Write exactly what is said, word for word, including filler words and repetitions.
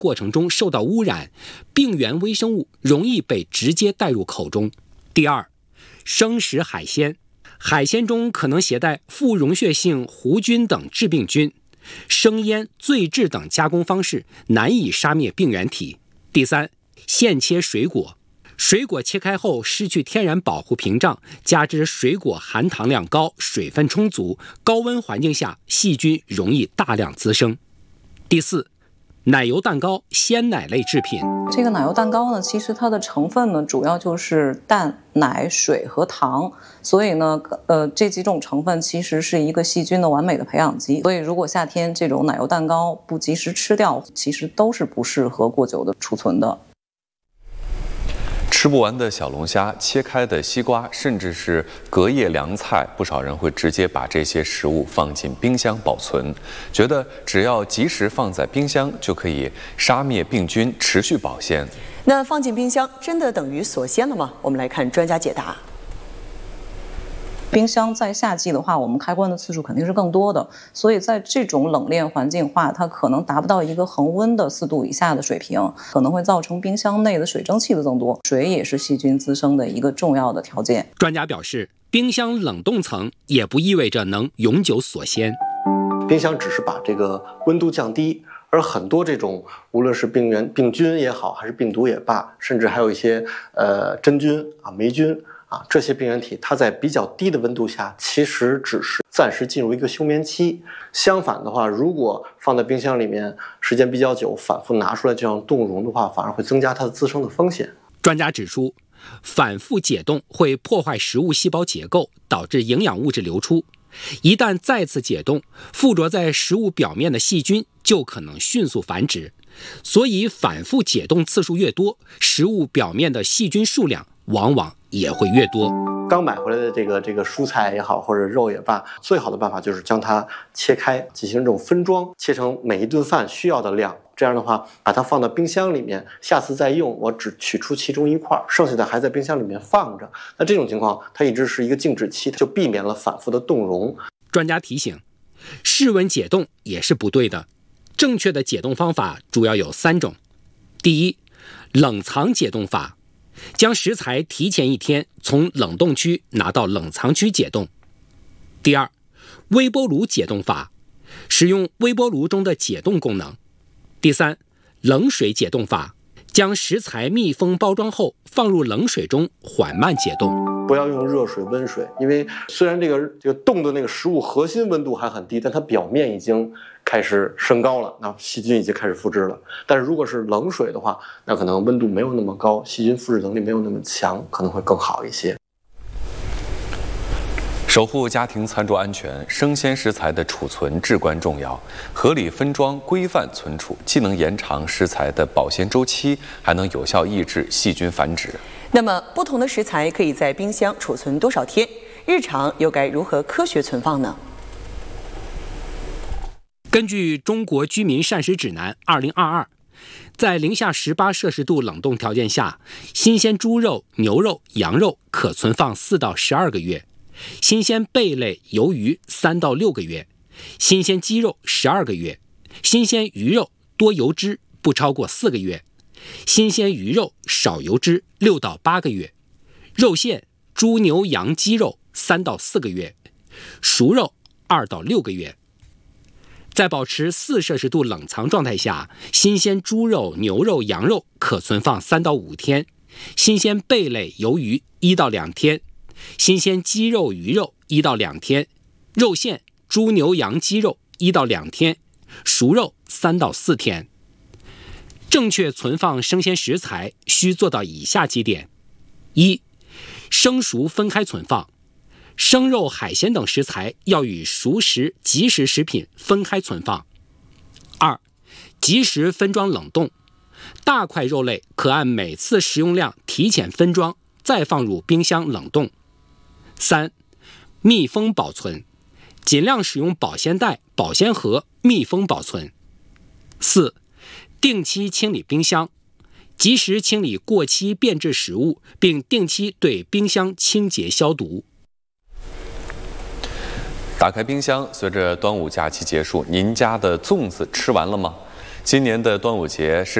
过程中受到污染，病原微生物容易被直接带入口中。第二，生食海鲜，海鲜中可能携带副溶血性弧菌等致病菌，生腌、醉制等加工方式难以杀灭病原体。第三，现切水果，水果切开后失去天然保护屏障，加之水果含糖量高、水分充足，高温环境下细菌容易大量滋生。第四，奶油蛋糕、鲜奶类制品。 这个奶油蛋糕呢，其实它的成分呢，主要就是蛋、奶、水和糖，所以呢，呃，这几种成分其实是一个细菌的完美的培养基。所以，如果夏天这种奶油蛋糕不及时吃掉，其实都是不适合过久的储存的。 吃不完的小龙虾、切开的西瓜，甚至是隔夜凉菜，不少人会直接把这些食物放进冰箱保存，觉得只要及时放在冰箱就可以杀灭病菌，持续保鲜。 那放进冰箱真的等于锁鲜了吗？我们来看专家解答。 冰箱在夏季的话，我们开关的次数肯定是更多的，所以在这种冷链环境化，它可能达不到一个恒温的四度以下的水平，可能会造成冰箱内的水蒸气的增多。水也是细菌滋生的一个重要的条件。 专家表示，冰箱冷冻层也不意味着能永久锁鲜。 冰箱只是把这个温度降低，而很多这种无论是病原、病菌也好，还是病毒也罢，甚至还有一些呃真菌啊、霉菌。啊，这些病原体它在比较低的温度下，其实只是暂时进入一个休眠期。相反的话，如果放在冰箱里面时间比较久，反复拿出来这样冻溶的话，反而会增加它的滋生的风险。 专家指出，反复解冻会破坏食物细胞结构，导致营养物质流出。一旦再次解冻，附着在食物表面的细菌就可能迅速繁殖。所以，反复解冻次数越多，食物表面的细菌数量往往也会越多。 刚买回来的这个这个蔬菜也好，或者肉也罢，最好的办法就是将它切开，进行这种分装，切成每一顿饭需要的量。这样的话，把它放到冰箱里面，下次再用，我只取出其中一块，剩下的还在冰箱里面放着。那这种情况，它一直是一个静止期，就避免了反复的冻溶。 专家提醒，室温解冻也是不对的。正确的解冻方法主要有三种。第一，冷藏解冻法。将食材提前一天从冷冻区拿到冷藏区解冻。第二，微波炉解冻法，使用微波炉中的解冻功能。第三，冷水解冻法，将食材密封包装后放入冷水中缓慢解冻。 不要用热水、温水，因为虽然这个这个冻的那个食物核心温度还很低，但它表面已经开始升高了，那细菌已经开始复制了。但是如果是冷水的话，那可能温度没有那么高，细菌复制能力没有那么强，可能会更好一些。 守护家庭餐桌安全，生鲜食材的储存至关重要。合理分装、规范存储，既能延长食材的保鲜周期，还能有效抑制细菌繁殖。 那么，不同的食材可以在冰箱储存多少天？日常又该如何科学存放呢？ 根据《中国居民膳食指南（二零二二）》，在零下十八摄氏度冷冻条件下，新鲜猪肉、牛肉、羊肉可存放四到十二个月；新鲜贝类、鱿鱼三到六个月；新鲜鸡肉十二个月；新鲜鱼肉多油脂不超过四个月；新鲜鱼肉少油脂六到八个月；肉馅猪牛羊鸡肉三到四个月；熟肉二到六个月。在保持四摄氏度冷藏状态下，新鲜猪肉、牛肉、羊肉可存放三到五天；新鲜贝类、鱿鱼一到两天；新鲜鸡肉、鱼肉一到两天；肉馅猪牛羊鸡肉一到两天；熟肉三到四天。正确存放生鲜食材需做到以下几点：一、生熟分开存放。生肉、海鲜等食材要与熟食、即食食品分开存放。二、及时分装冷冻。大块肉类可按每次食用量提前分装，再放入冰箱冷冻。三、密封保存。尽量使用保鲜袋、保鲜盒密封保存。四、定期清理冰箱。及时清理过期变质食物，并定期对冰箱清洁消毒。 打开冰箱，随着端午假期结束，您家的粽子吃完了吗？ 今年的端午节是